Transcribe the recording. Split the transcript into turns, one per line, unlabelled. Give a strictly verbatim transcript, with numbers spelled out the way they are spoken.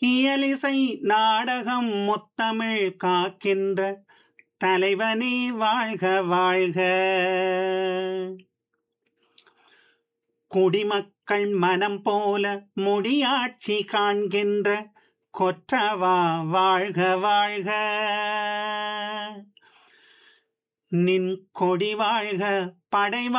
இயலிசை நாடகம் முத்தமிழ் காக்கின்ற தலைவனே வாழ்க வாழ்க. குடிமக்கள் மனம் போல முடியாட்சி காண்கின்ற கொற்றவா வாழ்க வாழ்க. நின் கொடி வாழ்க, படை